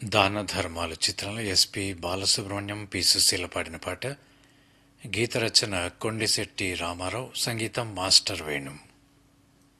దాన ధర్మాలు చిత్రంలో ఎస్పి బాలసుబ్రహ్మణ్యం పి సుశీల పాడిన పాట. గీత రచన కొండిశెట్టి రామారావు, సంగీతం మాస్టర్ వేణు.